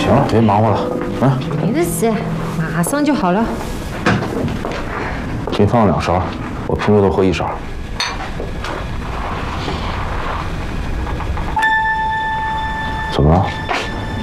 行了，别忙活了，啊。 没的事，马上就好了。 给你放了2勺，我平时都喝1勺。怎么了？